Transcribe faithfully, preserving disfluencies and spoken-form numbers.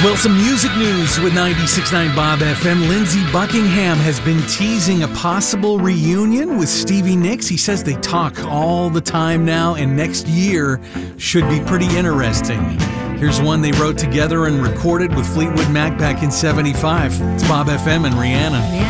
Well, some music news with ninety-six point nine Bob F M. Lindsey Buckingham has been teasing a possible reunion with Stevie Nicks. He says they talk all the time now, and next year should be pretty interesting. Here's one they wrote together and recorded with Fleetwood Mac back in seventy-five. It's Bob F M and Rihanna.